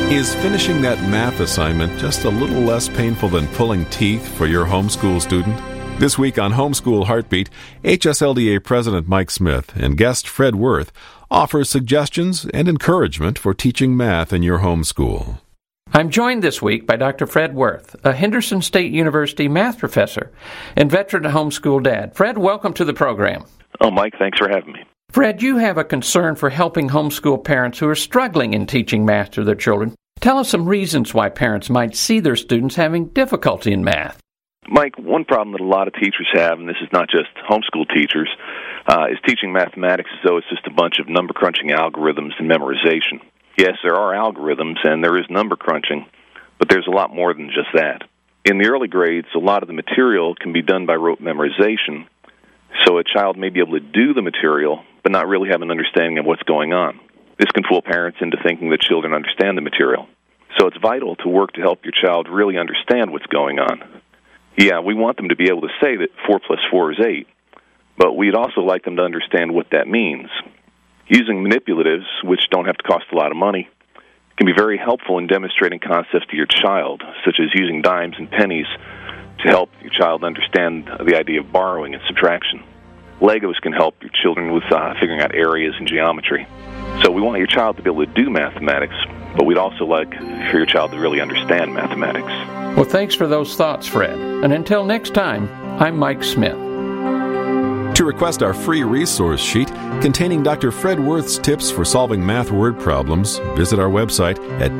Is finishing that math assignment just a little less painful than pulling teeth for your homeschool student? This week on Homeschool Heartbeat, HSLDA President Mike Smith and guest Fred Worth offer suggestions and encouragement for teaching math in your homeschool. I'm joined this week by Dr. Fred Worth, a Henderson State University math professor and veteran homeschool dad. Fred, welcome to the program. Oh, Mike, thanks for having me. Fred, you have a concern for helping homeschool parents who are struggling in teaching math to their children. Tell us some reasons why parents might see their students having difficulty in math. Mike, one problem that a lot of teachers have, and this is not just homeschool teachers, is teaching mathematics as though it's just a bunch of number crunching algorithms and memorization. Yes, there are algorithms and there is number crunching, but there's a lot more than just that. In the early grades, a lot of the material can be done by rote memorization, so a child may be able to do the material but not really have an understanding of what's going on. This can fool parents into thinking that children understand the material. So it's vital to work to help your child really understand what's going on. Yeah, we want them to be able to say that 4 plus 4 is 8, but we'd also like them to understand what that means. Using manipulatives, which don't have to cost a lot of money, can be very helpful in demonstrating concepts to your child, such as using dimes and pennies to help your child understand the idea of borrowing and subtraction. Legos can help your children with figuring out areas and geometry. So we want your child to be able to do mathematics, but we'd also like for your child to really understand mathematics. Well, thanks for those thoughts, Fred. And until next time, I'm Mike Smith. To request our free resource sheet containing Dr. Fred Worth's tips for solving math word problems, visit our website at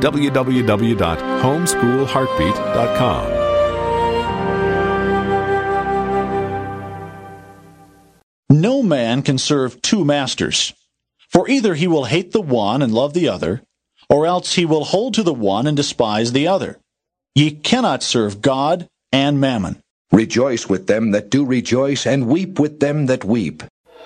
www.homeschoolheartbeat.com. No man can serve two masters, for either he will hate the one and love the other, or else he will hold to the one and despise the other. Ye cannot serve God and mammon. Rejoice with them that do rejoice, and weep with them that weep.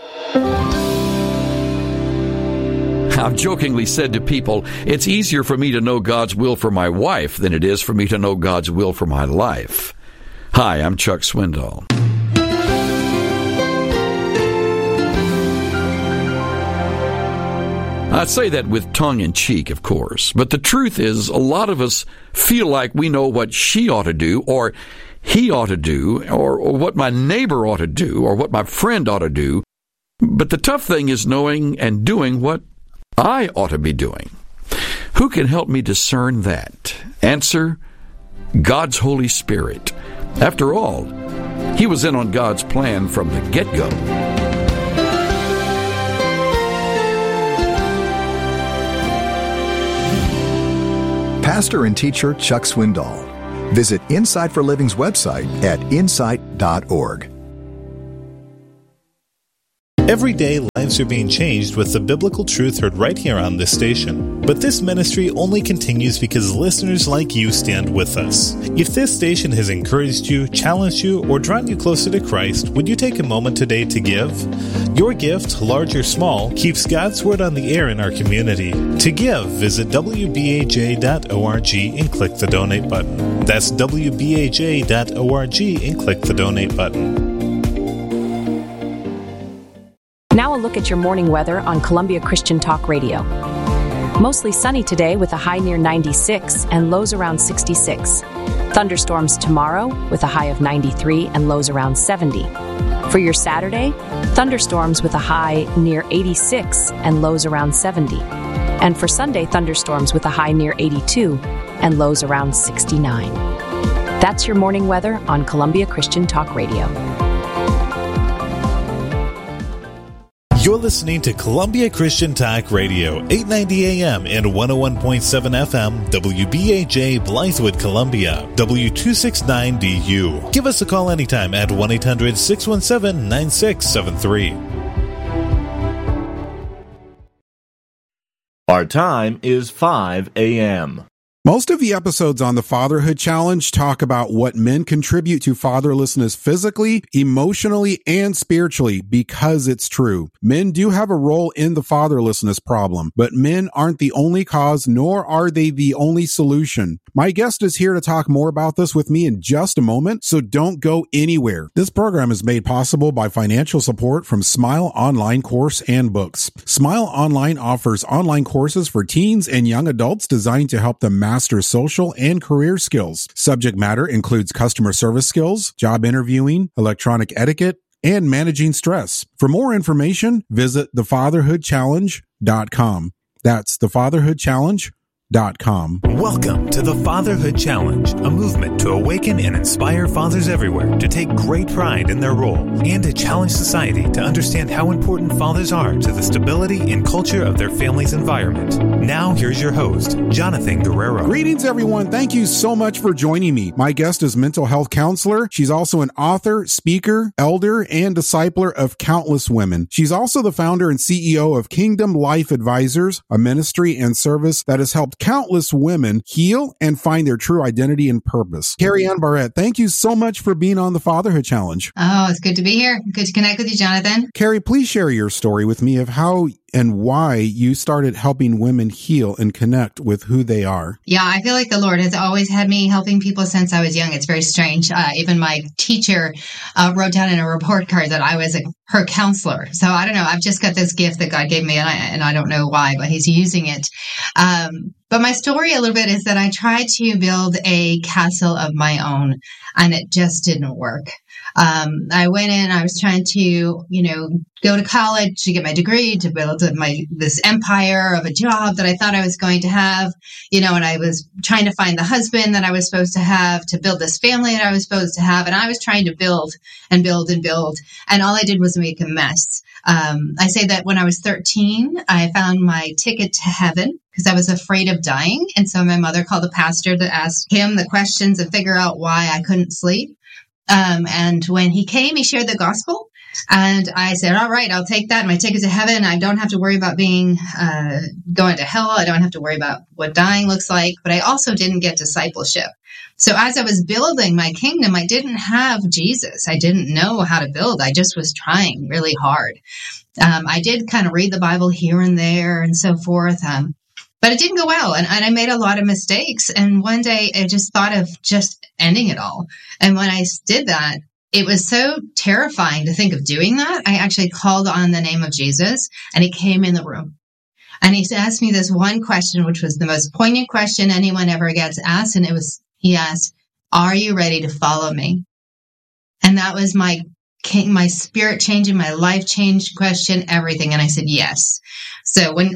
I've jokingly said to people, it's easier for me to know God's will for my wife than it is for me to know God's will for my life. Hi, I'm Chuck Swindoll. I say that with tongue in cheek, of course, but the truth is a lot of us feel like we know what she ought to do, or he ought to do, or what my neighbor ought to do, or what my friend ought to do. But the tough thing is knowing and doing what I ought to be doing. Who can help me discern that? Answer, God's Holy Spirit. After all, He was in on God's plan from the get-go. Pastor and teacher Chuck Swindoll. Visit Insight for Living's website at insight.org. Every day, lives are being changed with the biblical truth heard right here on this station. But this ministry only continues because listeners like you stand with us. If this station has encouraged you, challenged you, or drawn you closer to Christ, would you take a moment today to give? Your gift, large or small, keeps God's Word on the air in our community. To give, visit wbaj.org and click the donate button. That's wbaj.org and click the donate button. Now a look at your morning weather on Columbia Christian Talk Radio. Mostly sunny today with a high near 96 and lows around 66. Thunderstorms tomorrow with a high of 93 and lows around 70. For your Saturday, thunderstorms with a high near 86 and lows around 70. And for Sunday, thunderstorms with a high near 82 and lows around 69. That's your morning weather on Columbia Christian Talk Radio. You're listening to Columbia Christian Talk Radio, 890 AM and 101.7 FM, WBAJ, Blythewood, Columbia, W269DU. Give us a call anytime at 1-800-617-9673. Our time is 5 a.m. Most of the episodes on the Fatherhood Challenge talk about what men contribute to fatherlessness physically, emotionally, and spiritually because it's true. Men do have a role in the fatherlessness problem, but men aren't the only cause, nor are they the only solution. My guest is here to talk more about this with me in just a moment, so don't go anywhere. This program is made possible by financial support from Smile Online Course and Books. Smile Online offers online courses for teens and young adults designed to help them master social and career skills. Subject matter includes customer service skills, job interviewing, electronic etiquette, and managing stress. For more information, visit thefatherhoodchallenge.com. That's thefatherhoodchallenge.com. Welcome to the Fatherhood Challenge, a movement to awaken and inspire fathers everywhere to take great pride in their role and to challenge society to understand how important fathers are to the stability and culture of their family's environment. Now, here's your host, Jonathan Guerrero. Greetings, everyone. Thank you so much for joining me. My guest is mental health counselor. She's also an author, speaker, elder, and discipler of countless women. She's also the founder and CEO of Kingdom Life Advisors, a ministry and service that has helped countless women heal and find their true identity and purpose. Carrie Ann Barrett, thank you so much for being on the Fatherhood Challenge. Oh, it's good to be here. Good to connect with you, Jonathan. Carrie, please share your story with me of how and why you started helping women heal and connect with who they are. Yeah, I feel like the Lord has always had me helping people since I was young. It's very strange. Even my teacher wrote down in a report card that I was her counselor. So I don't know. I've just got this gift that God gave me, and I don't know why, but He's using it. But my story a little bit is that I tried to build a castle of my own, and it just didn't work. I went in, I was trying to, go to college to get my degree, to build this empire of a job that I thought I was going to have, and I was trying to find the husband that I was supposed to have, to build this family that I was supposed to have. And I was trying to build and build and build. And all I did was make a mess. I say that when I was 13, I found my ticket to heaven because I was afraid of dying. And so my mother called a pastor to ask him the questions and figure out why I couldn't sleep. And when he came, he shared the gospel. And I said, all right, I'll take that. My ticket to heaven. I don't have to worry about going to hell. I don't have to worry about what dying looks like. But I also didn't get discipleship. So as I was building my kingdom, I didn't have Jesus. I didn't know how to build. I just was trying really hard. I did kind of read the Bible here and there and so forth. But it didn't go well. And I made a lot of mistakes. And one day I just thought of just ending it all. And when I did that, it was so terrifying to think of doing that. I actually called on the name of Jesus, and He came in the room. And He asked me this one question, which was the most poignant question anyone ever gets asked. And He asked, are you ready to follow me? And that was my spirit changing, my life changed question, everything. And I said, yes. So when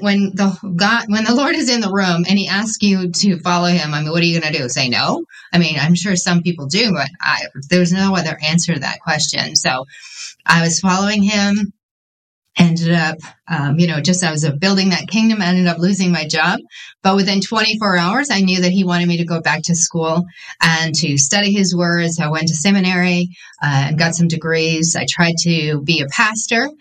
the Lord is in the room and He asks you to follow Him, what are you going to do? Say no? I'm sure some people do, but there's no other answer to that question. So I was following Him, ended up, just I was building that kingdom, ended up losing my job. But within 24 hours, I knew that He wanted me to go back to school and to study His words. I went to seminary and got some degrees. I tried to be a pastor,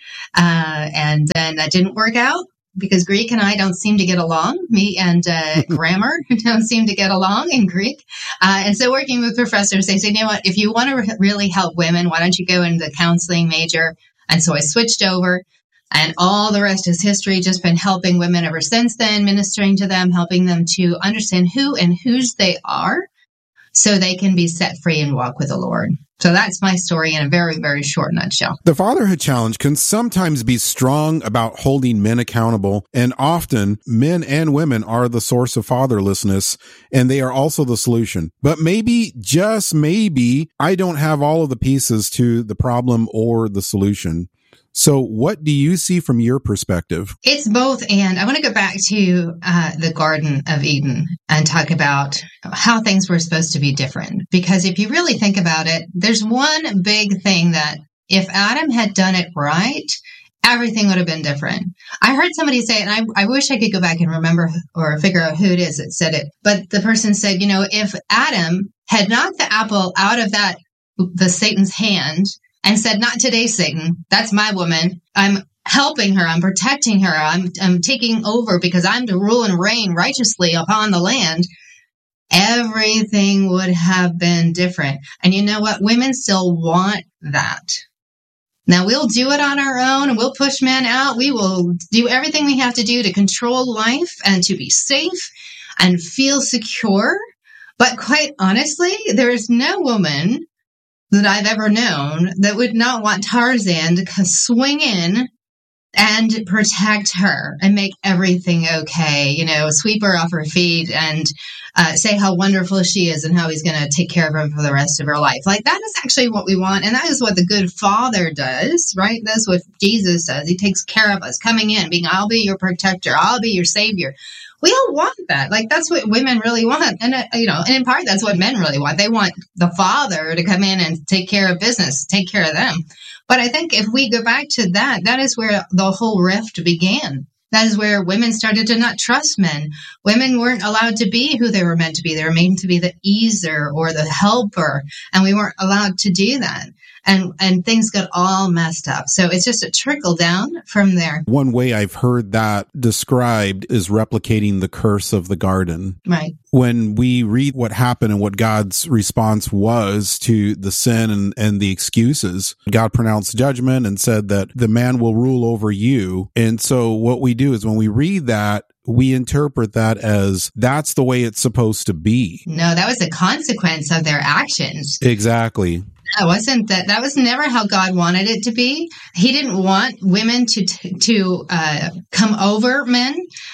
and then that didn't work out because Greek and I don't seem to get along. Me and grammar don't seem to get along in Greek. And so working with professors, they say, you know what, if you want to really help women, why don't you go into the counseling major? And so I switched over. And all the rest is history, just been helping women ever since then, ministering to them, helping them to understand who and whose they are so they can be set free and walk with the Lord. So that's my story in a very, very short nutshell. The Fatherhood Challenge can sometimes be strong about holding men accountable, and often men and women are the source of fatherlessness, and they are also the solution. But maybe, just maybe, I don't have all of the pieces to the problem or the solution. So what do you see from your perspective? It's both. And I want to go back to the Garden of Eden and talk about how things were supposed to be different. Because if you really think about it, there's one big thing that if Adam had done it right, everything would have been different. I heard somebody say, and I wish I could go back and remember or figure out who it is that said it. But the person said, if Adam had knocked the apple out of the Satan's hand, and said, not today, Satan. That's my woman. I'm helping her. I'm protecting her. I'm taking over because I'm to rule and reign righteously upon the land. everything would have been different. And you know what? Women still want that. Now, we'll do it on our own, and we'll push men out. We will do everything we have to do to control life and to be safe and feel secure. But quite honestly, there is no woman that I've ever known that would not want Tarzan to swing in and protect her and make everything okay, sweep her off her feet and say how wonderful she is and how he's going to take care of her for the rest of her life. Like, that is actually what we want. And that is what the good Father does, right? That's what Jesus says. He takes care of us, coming in, being, I'll be your protector. I'll be your savior. We all want that. Like, that's what women really want. And, and in part, that's what men really want. They want the Father to come in and take care of business, take care of them. But I think if we go back to that, that is where the whole rift began. That is where women started to not trust men. Women weren't allowed to be who they were meant to be. They were meant to be the easer or the helper, and we weren't allowed to do that. And things got all messed up. So it's just a trickle down from there. One way I've heard that described is replicating the curse of the garden. Right. When we read what happened and what God's response was to the sin and the excuses, God pronounced judgment and said that the man will rule over you. And so what we do is when we read that, we interpret that as that's the way it's supposed to be. No, that was a consequence of their actions. Exactly. That was never how God wanted it to be. He didn't want women to come over men.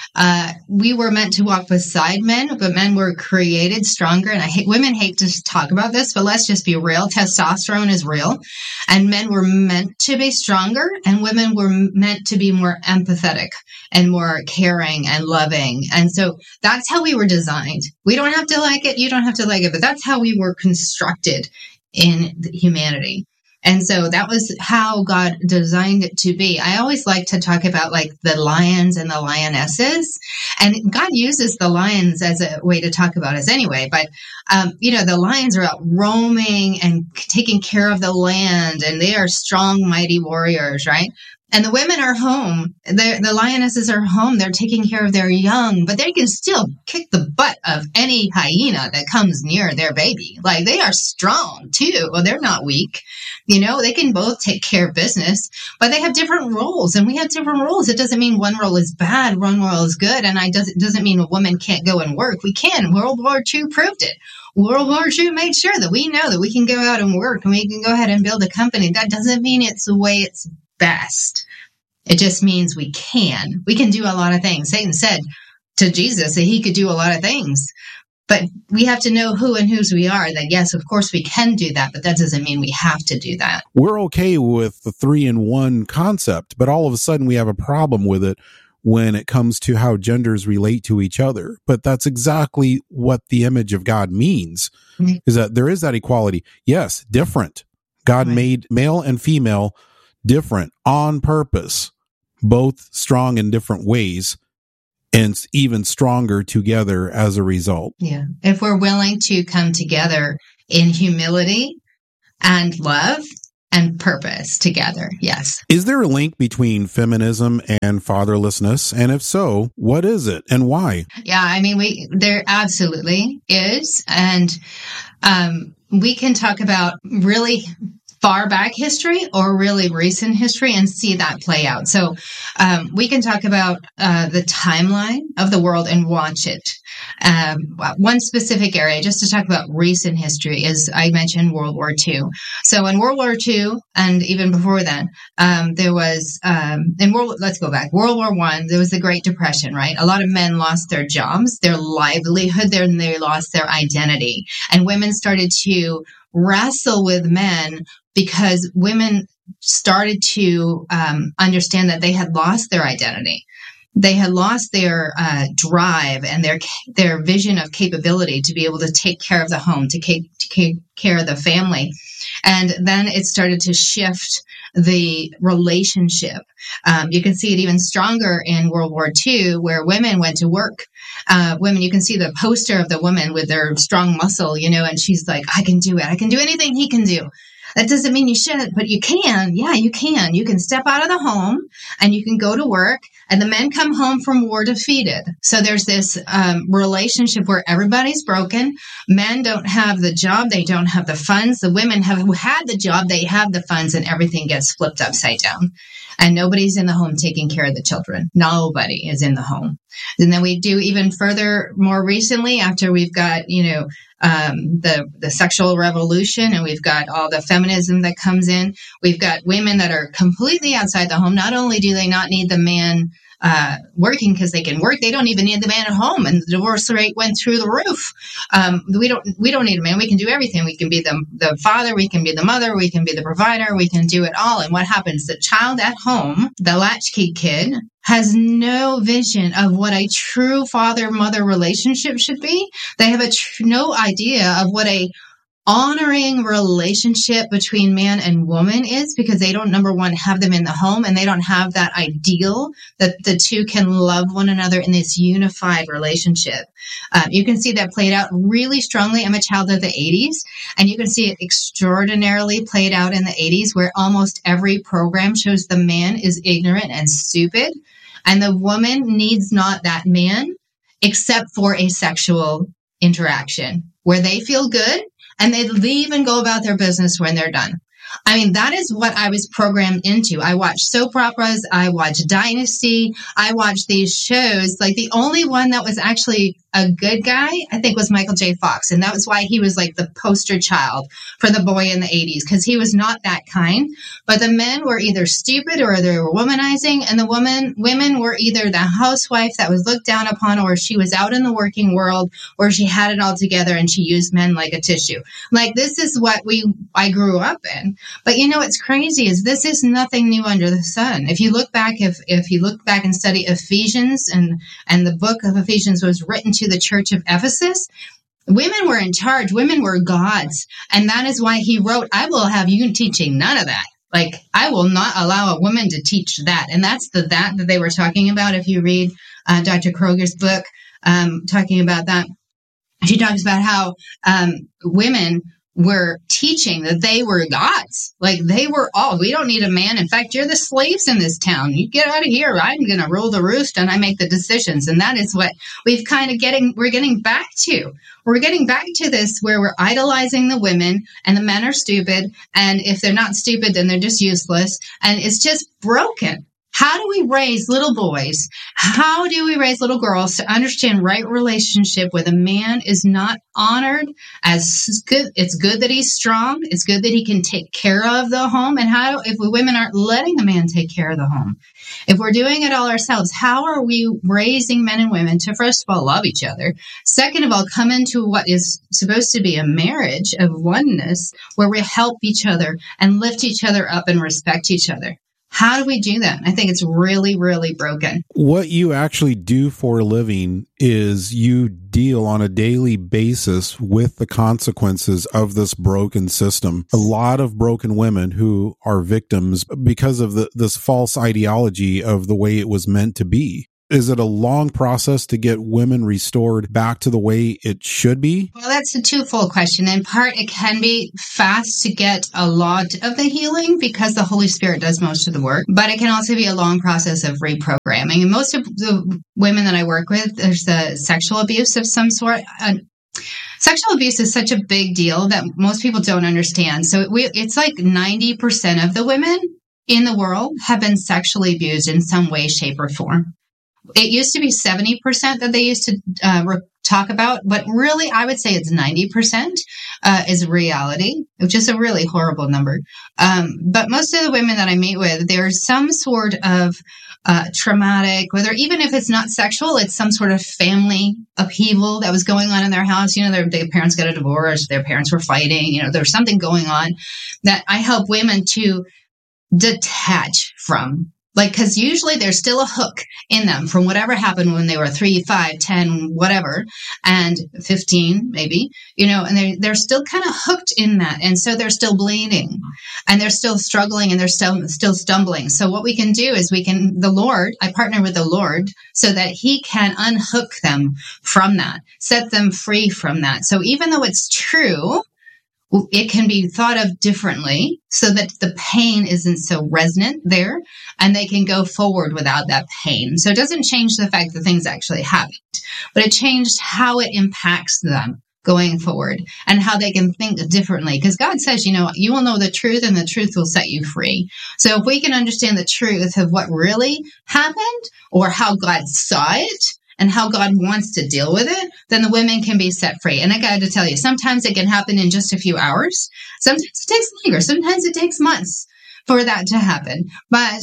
We were meant to walk beside men, but men were created stronger. And women hate to talk about this, but let's just be real. Testosterone is real, and men were meant to be stronger, and women were meant to be more empathetic and more caring and loving. And so that's how we were designed. We don't have to like it. You don't have to like it, but that's how we were constructed in humanity. And so that was how God designed it to be. I always like to talk about like the lions and the lionesses, and God uses the lions as a way to talk about us anyway. But, the lions are out roaming and taking care of the land, and they are strong, mighty warriors, right? And the women are home. The lionesses are home. They're taking care of their young, but they can still kick the butt of any hyena that comes near their baby. Like, they are strong too. Well, they're not weak. They can both take care of business, but they have different roles, and we have different roles. It doesn't mean one role is bad, one role is good. And it doesn't mean a woman can't go and work. We can. World War II proved it. World War II made sure that we know that we can go out and work and we can go ahead and build a company. That doesn't mean it's the way it's best. It just means we can do a lot of things. Satan said to Jesus that he could do a lot of things, but we have to know who and whose we are. That yes, of course we can do that, but that doesn't mean we have to do that. We're okay with the 3-in-1 concept, but all of a sudden we have a problem with it when it comes to how genders relate to each other. But that's exactly what the image of God means, is that there is that equality. Yes, different. God made male and female different on purpose, both strong in different ways, and even stronger together as a result. Yeah. If we're willing to come together in humility and love and purpose together, yes. Is there a link between feminism and fatherlessness? And if so, what is it and why? Yeah, there absolutely is. And we can talk about really far back history or really recent history and see that play out. So we can talk about the timeline of the world and watch it. One specific area, just to talk about recent history, is I mentioned World War II. So in World War II, and even before then, there was, let's go back, World War I, there was the Great Depression, right? A lot of men lost their jobs, their livelihood, and they lost their identity. And women started to wrestle with men because women started to understand that they had lost their identity. They had lost their drive and their vision of capability to be able to take care of the home, to take care of the family. And then it started to shift the relationship. You can see it even stronger in World War II, where women went to work. Women, you can see the poster of the woman with their strong muscle, and she's like, I can do it. I can do anything he can do. That doesn't mean you shouldn't, but you can. Yeah, you can. You can step out of the home and you can go to work And the men come home from war defeated. So there's this relationship where everybody's broken. Men don't have the job. They don't have the funds. The women who had the job, they have the funds, and everything gets flipped upside down. And nobody's in the home taking care of the children. Nobody is in the home. And then we do even further more recently after we've got, the sexual revolution, and we've got all the feminism that comes in. We've got women that are completely outside the home. Not only do they not need the man working because they can work, they don't even need the man at home, and the divorce rate went through the roof. We don't need a man. We can do everything. We can be the father, we can be the mother, we can be the provider, we can do it all. And what happens? The child at home, the latchkey kid, has no vision of what a true father-mother relationship should be. They have no idea of what a honoring relationship between man and woman is, because they don't, number one, have them in the home, and they don't have that ideal that the two can love one another in this unified relationship. You can see that played out really strongly. I'm a child of the 80s, and you can see it extraordinarily played out in the 80s, where almost every program shows the man is ignorant and stupid, and the woman needs not that man except for a sexual interaction where they feel good, and they leave and go about their business when they're done. I mean, that is what I was programmed into. I watched soap operas. I watched Dynasty. I watched these shows. Like, the only one that was actually a good guy, I think, was Michael J. Fox. And that was why he was like the poster child for the boy in the 80s, because he was not that kind. But the men were either stupid or they were womanizing. And the women were either the housewife that was looked down upon, or she was out in the working world, or she had it all together and she used men like a tissue. Like, this is what I grew up in. But what's crazy is this is nothing new under the sun. If you look back, if you look back and study Ephesians, and the book of Ephesians was written to the church of Ephesus, women were in charge. Women were gods. And that is why he wrote, I will have you teaching none of that. Like, I will not allow a woman to teach that. And that's that they were talking about. If you read Dr. Kroger's book, talking about that, she talks about how women were teaching that they were gods. Like, they were all, we don't need a man. In fact, you're the slaves in this town. You get out of here. I'm going to rule the roost, and I make the decisions. And that is what we're getting back to. We're getting back to this where we're idolizing the women, and the men are stupid. And if they're not stupid, then they're just useless. And it's just broken. How do we raise little boys? How do we raise little girls to understand right relationship where the man is not honored as good? It's good that he's strong. It's good that he can take care of the home. And if we women aren't letting the man take care of the home, if we're doing it all ourselves, how are we raising men and women to, first of all, love each other? Second of all, come into what is supposed to be a marriage of oneness where we help each other and lift each other up and respect each other. How do we do that? I think it's really, really broken. What you actually do for a living is you deal on a daily basis with the consequences of this broken system. A lot of broken women who are victims because of this false ideology of the way it was meant to be. Is it a long process to get women restored back to the way it should be? Well, that's a twofold question. In part, it can be fast to get a lot of the healing because the Holy Spirit does most of the work. But it can also be a long process of reprogramming. And most of the women that I work with, there's the sexual abuse of some sort. Sexual abuse is such a big deal that most people don't understand. So it's like 90% of the women in the world have been sexually abused in some way, shape, or form. It used to be 70% that they used to talk about, but really I would say it's 90% is reality, which is a really horrible number. But most of the women that I meet with, there's some sort of traumatic, whether even if it's not sexual, it's some sort of family upheaval that was going on in their house. Their parents got a divorce, their parents were fighting, there's something going on that I help women to detach from. Like, because usually there's still a hook in them from whatever happened when they were 3, 5, 10, whatever, and 15 maybe, and they're still kind of hooked in that. And so they're still bleeding and they're still struggling and they're still stumbling. So what we can do is I partner with the Lord so that he can unhook them from that, set them free from that. So even though it's true, it can be thought of differently so that the pain isn't so resonant there and they can go forward without that pain. So it doesn't change the fact that things actually happened, but it changed how it impacts them going forward and how they can think differently. Because God says, you will know the truth and the truth will set you free. So if we can understand the truth of what really happened or how God saw it, and how God wants to deal with it, then the women can be set free. And I got to tell you, sometimes it can happen in just a few hours. Sometimes it takes longer. Sometimes it takes months for that to happen. But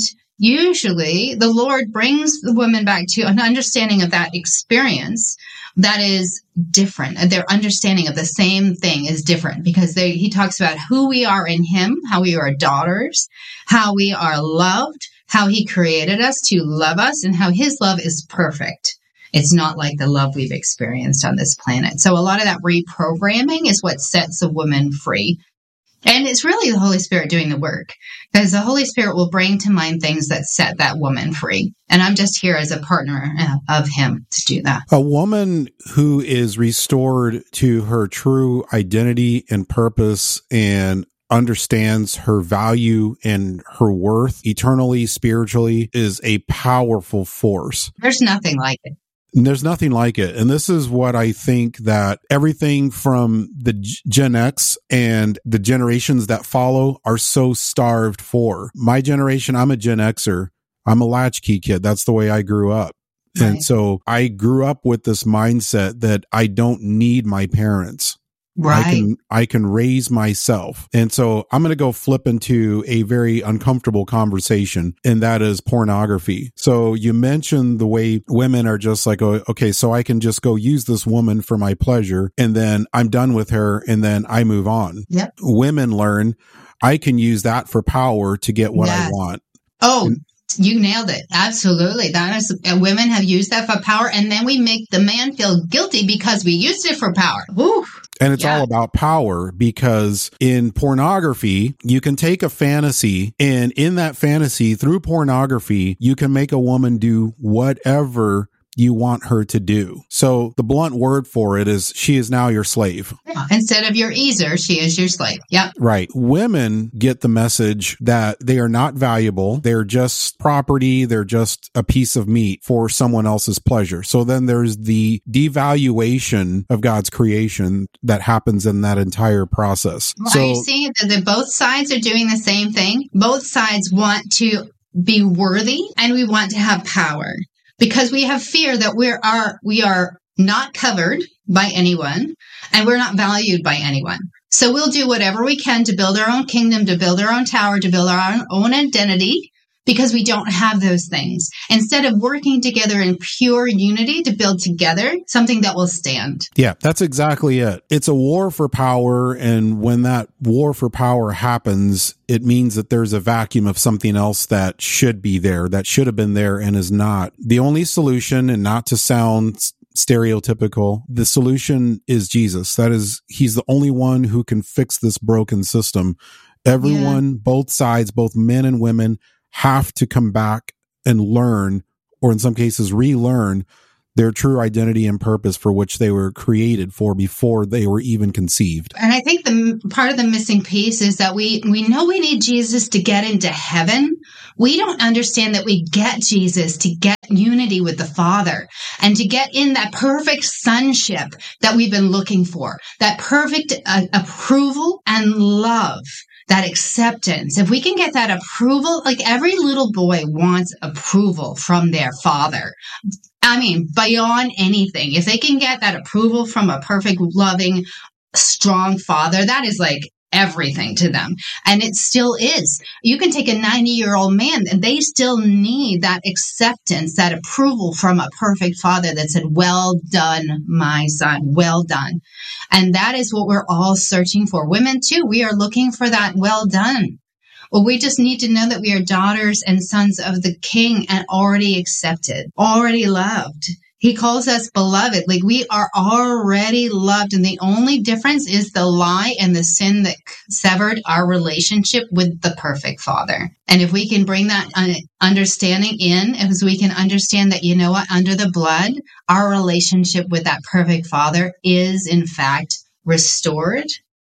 usually the Lord brings the women back to an understanding of that experience that is different. And their understanding of the same thing is different because he talks about who we are in Him, how we are daughters, how we are loved, how He created us to love us, and how His love is perfect. It's not like the love we've experienced on this planet. So a lot of that reprogramming is what sets a woman free. And it's really the Holy Spirit doing the work, because the Holy Spirit will bring to mind things that set that woman free. And I'm just here as a partner of Him to do that. A woman who is restored to her true identity and purpose and understands her value and her worth eternally, spiritually, is a powerful force. There's nothing like it. There's nothing like it. And this is what I think that everything from the Gen X and the generations that follow are so starved for. My generation, I'm a Gen Xer. I'm a latchkey kid. That's the way I grew up. Right. And so I grew up with this mindset that I don't need my parents. Right. I can raise myself. And so I'm going to go flip into a very uncomfortable conversation, and that is pornography. So you mentioned the way women are just like, oh, okay, so I can just go use this woman for my pleasure, and then I'm done with her, and then I move on. Yep. Women learn, I can use that for power to get what I want. Oh, you nailed it. Absolutely. That is, women have used that for power, and then we make the man feel guilty because we used it for power. Woo. And it's all about power, because in pornography, you can take a fantasy, and in that fantasy, through pornography, you can make a woman do whatever you want her to do. So the blunt word for it is she is now your slave. Yeah. Instead of your easer, she is your slave. Yep. Right. Women get the message that they are not valuable. They're just property. They're just a piece of meat for someone else's pleasure. So then there's the devaluation of God's creation that happens in that entire process. Well, are you seeing that both sides are doing the same thing? Both sides want to be worthy, and we want to have power. Because we have fear that we are not covered by anyone, and we're not valued by anyone. So we'll do whatever we can to build our own kingdom, to build our own tower, to build our own identity, because we don't have those things. Instead of working together in pure unity to build together something that will stand. Yeah, that's exactly it. It's a war for power. And when that war for power happens, it means that there's a vacuum of something else that should be there, that should have been there and is not. The only solution, and not to sound stereotypical, the solution is Jesus. That is, He's the only one who can fix this broken system. Everyone, both sides, both men and women, have to come back and learn, or in some cases relearn, their true identity and purpose for which they were created for before they were even conceived. And I think the part of the missing piece is that we know we need Jesus to get into heaven. We don't understand that we get Jesus to get unity with the Father and to get in that perfect sonship that we've been looking for, that perfect approval and love. That acceptance, if we can get that approval, like every little boy wants approval from their father. I mean, beyond anything, if they can get that approval from a perfect, loving, strong father, that is like everything to them. And it still is. You can take a 90-year-old man and they still need that acceptance, that approval from a perfect father that said, well done, my son, well done. And that is what we're all searching for. Women too, we are looking for that well done. Well, we just need to know that we are daughters and sons of the King and already accepted, already loved. He calls us beloved. Like, we are already loved. And the only difference is the lie and the sin that severed our relationship with the perfect Father. And if we can bring that understanding in, as we can understand that, you know what, under the blood, our relationship with that perfect Father is in fact restored,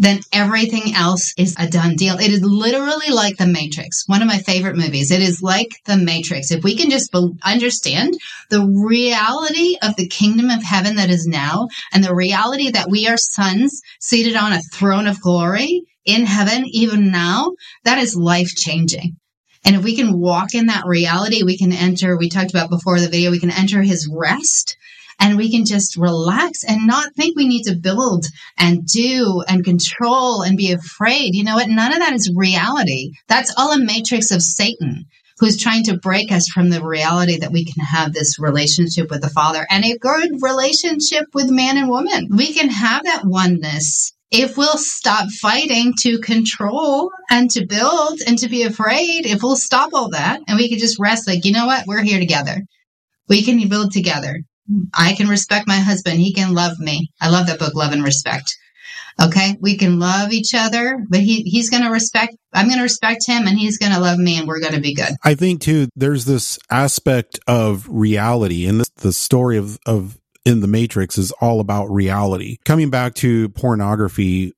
then everything else is a done deal. It is literally like The Matrix, one of my favorite movies. It is like The Matrix. If we can just understand the reality of the kingdom of heaven that is now, and the reality that we are sons seated on a throne of glory in heaven, even now, that is life-changing. And if we can walk in that reality, we can enter, we talked about before the video, we can enter his rest. And we can just relax and not think we need to build and do and control and be afraid. You know what? None of that is reality. That's all a matrix of Satan, who's trying to break us from the reality that we can have this relationship with the Father and a good relationship with man and woman. We can have that oneness if we'll stop fighting to control and to build and to be afraid. If we'll stop all that and we can just rest like, you know what? We're here together. We can build together. I can respect my husband. He can love me. I love that book, Love and Respect. Okay. We can love each other, but he's going to respect, I'm going to respect him and he's going to love me and we're going to be good. I think too, there's this aspect of reality, and the story of in The Matrix is all about reality. Coming back to pornography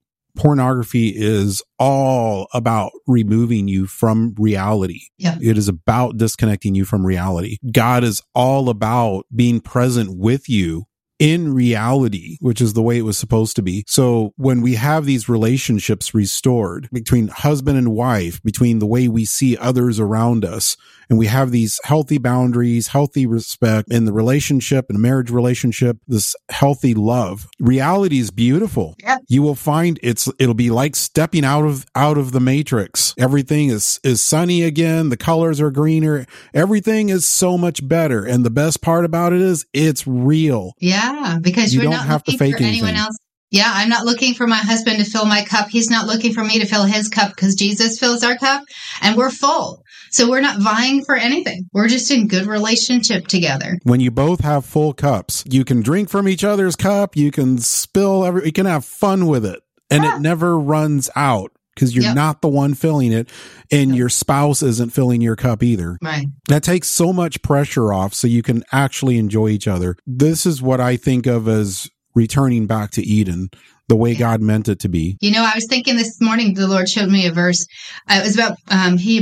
is all about removing you from reality. Yeah. It is about disconnecting you from reality. God is all about being present with you in reality, which is the way it was supposed to be. So when we have these relationships restored between husband and wife, between the way we see others around us, and we have these healthy boundaries, healthy respect in the relationship, in a marriage relationship, this healthy love, reality is beautiful. Yeah. You will find it'll be like stepping out of the matrix. Everything is sunny again. The colors are greener. Everything is so much better. And the best part about it is it's real. Yeah, because you we're don't not have looking to fake for anyone anything. else. Yeah, I'm not looking for my husband to fill my cup. He's not looking for me to fill his cup because Jesus fills our cup and we're full. So we're not vying for anything. We're just in good relationship together. When you both have full cups, you can drink from each other's cup. You can you can have fun with it, and it never runs out because you're not the one filling it, and your spouse isn't filling your cup either. Right. That takes so much pressure off so you can actually enjoy each other. This is what I think of as returning back to Eden, the way God meant it to be. You know, I was thinking this morning, the Lord showed me a verse. It was about, he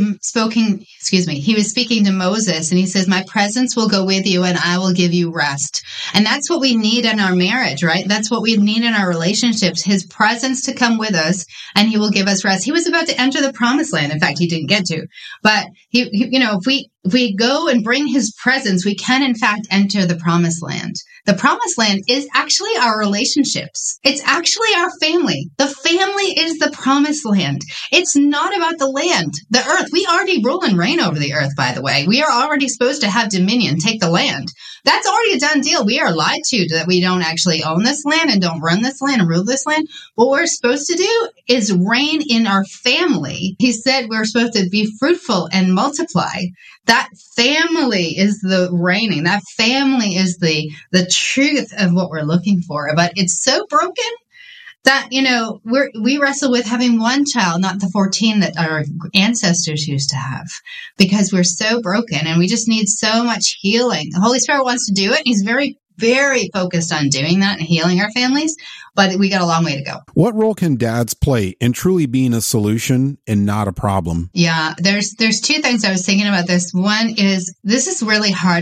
was speaking to Moses, and he says, my presence will go with you and I will give you rest. And that's what we need in our marriage, right? That's what we need in our relationships, his presence to come with us, and he will give us rest. He was about to enter the promised land. In fact, he didn't get to, but if we go and bring his presence, we can in fact enter the promised land. The promised land is actually our relationships. It's actually our family. The family is the promised land. It's not about the land, the earth. We already rule and reign over the earth, by the way. We are already supposed to have dominion, take the land. That's already a done deal. We are lied to that we don't actually own this land and don't run this land and rule this land. What we're supposed to do is reign in our family. He said we're supposed to be fruitful and multiply. That family is the reigning. That family is the truth of what we're looking for. But it's so broken that, we wrestle with having one child, not the 14 that our ancestors used to have, because we're so broken and we just need so much healing. The Holy Spirit wants to do it. He's very, very focused on doing that and healing our families, but we got a long way to go. What role can dads play in truly being a solution and not a problem? Yeah, there's two things I was thinking about this. One is, this is really hard